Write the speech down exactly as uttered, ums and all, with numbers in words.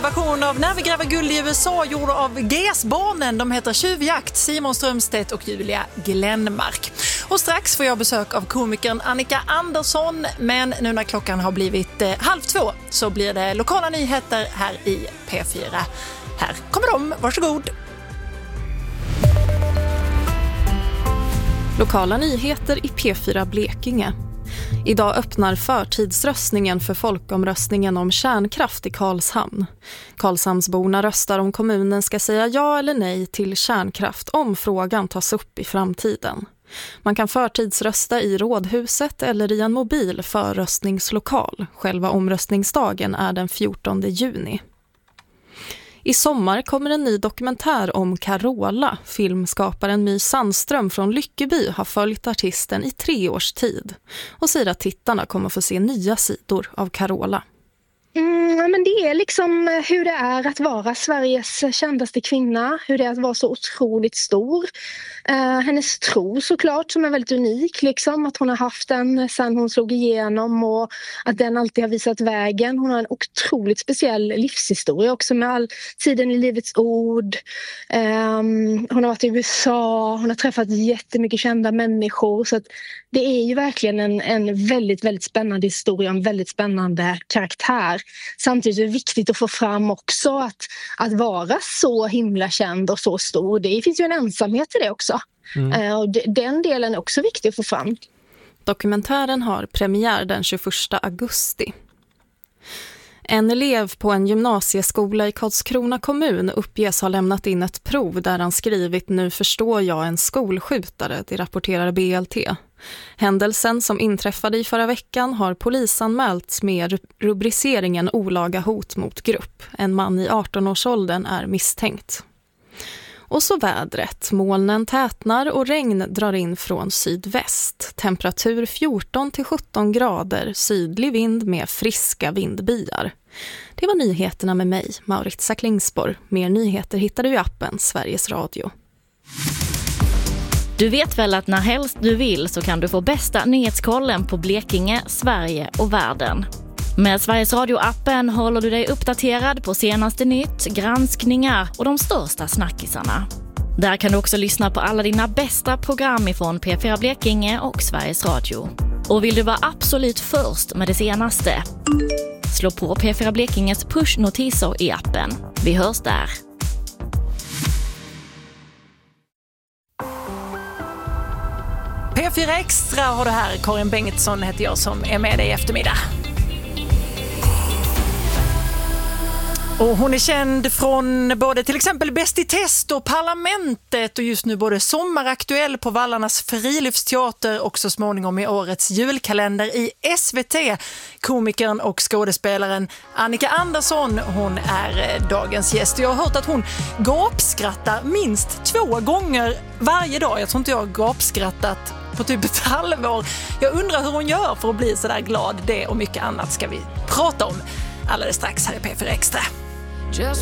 version av När vi gräver guld i U S A gjord av G S-barnen. De heter Tjuvjakt, Simon Strömstedt och Julia Glenmark. Och strax får jag besök av komikern Annika Andersson. Men nu när klockan har blivit eh, halv två så blir det lokala nyheter här i P fyra. Här kommer de, varsågod. Lokala nyheter i P fyra Blekinge. Idag öppnar förtidsröstningen för folkomröstningen om kärnkraft i Karlshamn. Karlshamnsborna röstar om kommunen ska säga ja eller nej till kärnkraft om frågan tas upp i framtiden. Man kan förtidsrösta i rådhuset eller i en mobil förröstningslokal. Själva omröstningsdagen är den fjortonde juni. I sommar kommer en ny dokumentär om Carola. Filmskaparen My Sandström från Lyckeby har följt artisten i tre års tid och säger att tittarna kommer få se nya sidor av Carola. Mm, men det är liksom hur det är att vara Sveriges kändaste kvinna, hur det är att vara så otroligt stor. Uh, hennes tro såklart som är väldigt unik, liksom, att hon har haft den sedan hon slog igenom och att den alltid har visat vägen. Hon har en otroligt speciell livshistoria också med all tiden i Livets ord. Um, hon har varit i U S A, hon har träffat jättemycket kända människor, så att det är ju verkligen en, en väldigt, väldigt spännande historia, en väldigt spännande karaktär. Samtidigt är det viktigt att få fram också att, att vara så himla känd och så stor. Det finns ju en ensamhet i det också. Mm. Och den delen är också viktig att få fram. Dokumentären har premiär den tjugoförsta augusti. En elev på en gymnasieskola i Karlskrona kommun uppges ha lämnat in ett prov där han skrivit "Nu förstår jag en skolskjutare", det rapporterar B L T. Händelsen som inträffade i förra veckan har polisanmälts med rubriceringen olaga hot mot grupp. En man i arton-årsåldern är misstänkt. Och så vädret. Molnen tätnar och regn drar in från sydväst. Temperatur fjorton till sjutton grader, sydlig vind med friska vindbyar. Det var nyheterna med mig, Maritza Klingsborg. Mer nyheter hittar du i appen Sveriges Radio. Du vet väl att när helst du vill så kan du få bästa nyhetskollen på Blekinge, Sverige och världen. Med Sveriges Radio-appen håller du dig uppdaterad på senaste nytt, granskningar och de största snackisarna. Där kan du också lyssna på alla dina bästa program ifrån P fyra Blekinge och Sveriges Radio. Och vill du vara absolut först med det senaste? Slå på P fyra Blekinges push-notiser i appen. Vi hörs där. P fyra Extra har du här. Karin Bengtsson heter jag som är med dig i eftermiddag. Och hon är känd från både till exempel Bäst i test och Parlamentet och just nu både sommaraktuell på Vallarnas friluftsteater och så småningom i årets julkalender i S V T. Komikern och skådespelaren Annika Andersson, hon är dagens gäst. Jag har hört att hon gapskrattar minst två gånger varje dag. Jag tror inte jag har gapskrattat på typ ett halvår. Jag undrar hur hon gör för att bli så där glad. Det och mycket annat ska vi prata om alldeles strax här i P fyra Extra. Just